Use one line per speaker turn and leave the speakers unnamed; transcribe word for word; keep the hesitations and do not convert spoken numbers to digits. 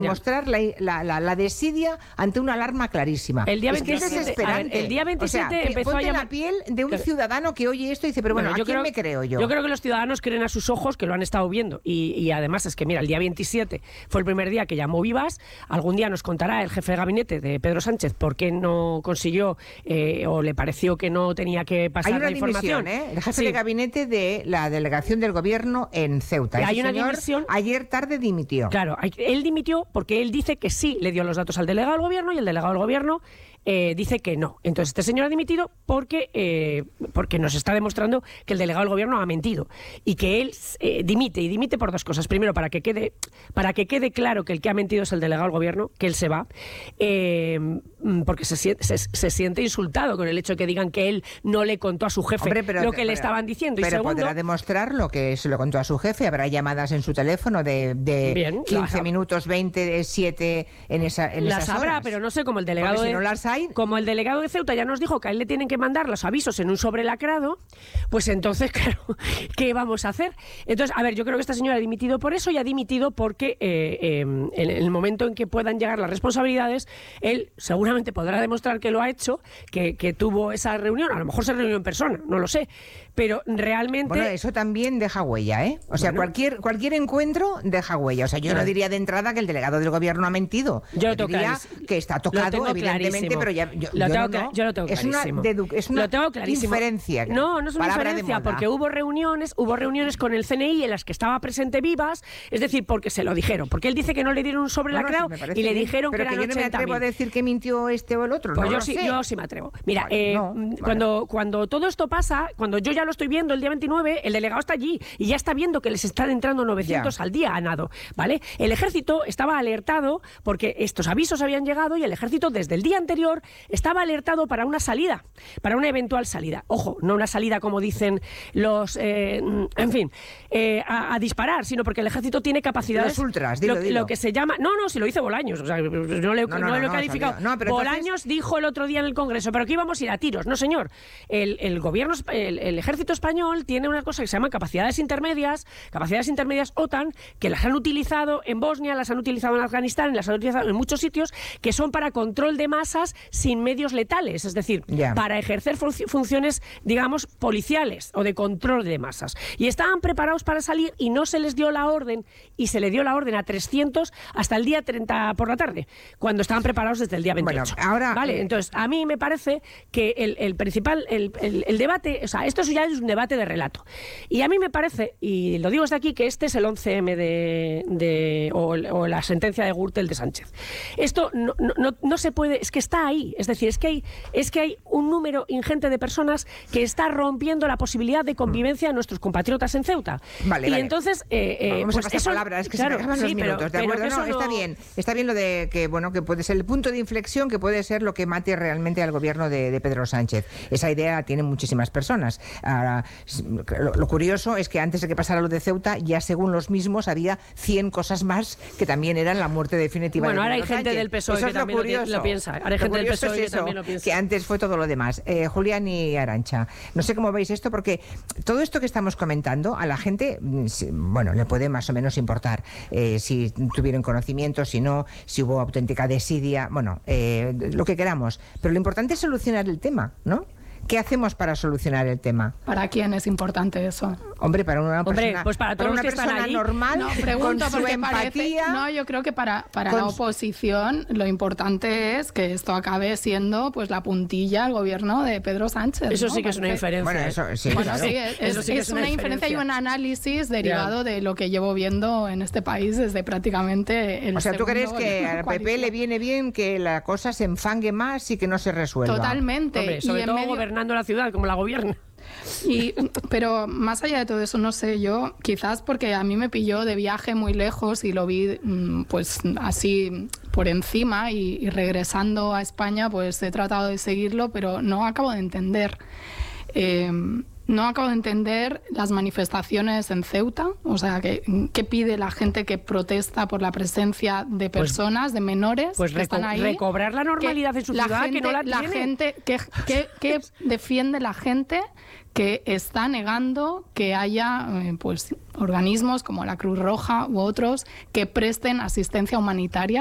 mostrar la, la, la, la desidia ante una alarma clarísima.
El día veintisiete,
es que es desesperante.
Ver, el día veintisiete
o sea,
empezó a llamar...
la piel de un ciudadano que oye esto y dice, pero bueno, bueno ¿a quién creo, me creo yo?
Yo creo que los ciudadanos creen a sus ojos, que lo han estado viendo. Y, y además es que, mira, el día veintisiete fue el primer día que llamó Vivas. Algún día nos contará el jefe de gabinete de Pedro Sánchez por qué no consiguió eh, o le pareció que no tenía que pasar
hay una
la información.
Dimisión, ¿eh? El jefe
sí.
de gabinete de la delegación del gobierno en Ceuta.
Hay
Ese
una
señor
dimisión.
Ayer tarde dimitió.
Claro, él dimitió porque él dice que sí le dio los datos al delegado del gobierno y el delegado del gobierno eh, dice que no. Entonces este señor ha dimitido porque, eh, porque nos está demostrando que el delegado del gobierno ha mentido y que él eh, dimite y dimite por dos cosas. Primero, para que quede para que quede claro que el que ha mentido es el delegado del gobierno, que él se va, eh, porque se siente, se, se siente insultado con el hecho de que digan que él no le contó a su jefe Hombre, pero, lo que pero, le estaban diciendo. Y
pero
segundo,
podrá demostrar lo que se lo contó a su jefe. Habrá llamadas en su teléfono de, de Bien, quince las, minutos, veinte, siete en, esa, en
las
esas
habrá,
horas.
Pero no sé, como el delegado
Porque
de,
si no las hay...
como el delegado de Ceuta ya nos dijo que a él le tienen que mandar los avisos en un sobre lacrado, pues entonces, claro, ¿qué vamos a hacer? Entonces, a ver, yo creo que esta señora ha dimitido por eso y ha dimitido porque eh, eh, en el momento en que puedan llegar las responsabilidades, él seguramente podrá demostrar que lo ha hecho, que, que tuvo esa reunión, a lo mejor se reunió en persona, no lo sé, pero realmente...
Bueno, eso también deja huella, ¿eh? O sea, bueno. cualquier cualquier encuentro deja huella. O sea, yo no diría de entrada que el delegado del gobierno ha mentido.
Yo lo tengo
diría que está tocado, evidentemente,
clarísimo.
pero ya... Yo
lo,
yo
tengo,
no,
yo lo tengo
es
clarísimo.
Una dedu- es una
lo tengo clarísimo.
inferencia.
No, no es una inferencia, porque hubo reuniones, hubo reuniones con el C N I en las que estaba presente Vivas, es decir, porque se lo dijeron. Porque él dice que no le dieron un sobre
no,
lacrado
no, sí,
y le
bien,
dijeron
pero
que
que
eran
yo no me atrevo a decir que mintió este o el otro.
Pues
no
yo,
lo
sí,
sé.
yo sí me atrevo. Mira,
vale,
eh,
no, vale.
cuando, cuando todo esto pasa, cuando yo ya lo estoy viendo el día veintinueve, el delegado está allí y ya está viendo que les están entrando novecientos ya. al día a nado, ¿vale? El ejército estaba alertado porque estos avisos habían llegado y el ejército desde el día anterior estaba alertado para una salida, para una eventual salida. Ojo, no una salida como dicen los, eh, en fin, eh, a, a disparar, sino porque el ejército tiene capacidades...
Los ultras, dilo,
lo,
dilo.
lo que se llama... No, no, si lo dice Bolaños, o sea, no, le, no, no, no, no lo he no, calificado. No, pero Bolaños entonces... dijo el otro día en el Congreso, pero que íbamos a ir a tiros. No, señor. El, el gobierno, el, el ejército español tiene una cosa que se llama capacidades intermedias, capacidades intermedias OTAN, que las han utilizado en Bosnia, las han utilizado en Afganistán, las han utilizado en muchos sitios, que son para control de masas sin medios letales, es decir, yeah. para ejercer fun- funciones, digamos, policiales o de control de masas. Y estaban preparados para salir y no se les dio la orden, y se le dio la orden a trescientos hasta el día treinta por la tarde, cuando estaban preparados desde el día veintiocho.
Bueno, ahora...
¿Vale?
Eh...
Entonces, a mí me parece que el, el principal, el, el, el debate, o sea, esto ya es un debate de relato. Y a mí me parece, y lo digo desde aquí, que este es el once eme de, de o, o la sentencia de Gürtel de Sánchez. Esto no, no, no se puede, es que está ahí, es decir, es que hay, es que hay un número ingente de personas que está rompiendo la posibilidad de convivencia de nuestros compatriotas en Ceuta.
Vale,
y
vale.
entonces, eh, eh,
vamos
pues
a pasar
eso,
palabras, es que
claro,
se me acaban
sí,
los minutos,
pero,
¿de acuerdo? No,
no...
está bien, está bien lo de que, bueno, que puede ser el punto de inflexión, que puede ser lo que mate realmente al gobierno de, de Pedro Sánchez. Esa idea la tienen muchísimas personas. Ahora, lo, lo curioso es que antes de que pasara lo de Ceuta, ya según los mismos había cien cosas más que también eran la muerte definitiva
bueno,
de
Pedro
Sánchez.
Bueno, ahora hay gente del P S O E
eso
que
es lo
también
curioso.
lo, lo piensa. Ahora hay gente del P S O E que
eso,
también lo piensa.
Que antes fue todo lo demás. Eh, Julián y Arantxa, no sé cómo veis esto, porque todo esto que estamos comentando a la gente, bueno, le puede más o menos importar eh, si tuvieron conocimiento, si no, si hubo auténtica desidia, bueno, eh, lo que queramos. Pero lo importante es solucionar el tema, ¿no? ¿Qué hacemos para solucionar el tema?
¿Para quién es importante eso?
Hombre, para una
Hombre,
persona,
pues para todos
para una
los que
persona
están ahí,
normal,
no, pregunto
con su
porque
empatía...
Parece, no, yo creo que para, para
con...
la oposición lo importante es que esto acabe siendo pues la puntilla al gobierno de Pedro Sánchez.
Eso
¿no?
sí que es una inferencia.
Bueno, eso sí,
bueno,
claro.
sí es,
eso sí que
es,
es
una,
una
inferencia y un análisis derivado
ya.
de lo que llevo viendo en este país desde prácticamente el
O sea, ¿tú crees que al P P le viene bien que la cosa se enfangue más y que no se resuelva?
Totalmente.
Hombre, sobre
y
todo
medio...
gobernando la ciudad como la gobierna.
Y, pero más allá de todo eso, no sé, yo quizás porque a mí me pilló de viaje muy lejos y lo vi pues así por encima y, y regresando a España pues he tratado de seguirlo, pero no acabo de entender. Eh, no acabo de entender las manifestaciones en Ceuta, o sea, ¿qué, qué pide la gente que protesta por la presencia de personas, pues, de menores
pues
que están ahí?
Recobrar la normalidad en su
la
ciudad,
gente,
que no la,
la
tiene.
gente que, que, que defiende la gente que está negando que haya eh, pues organismos como la Cruz Roja u otros que presten asistencia humanitaria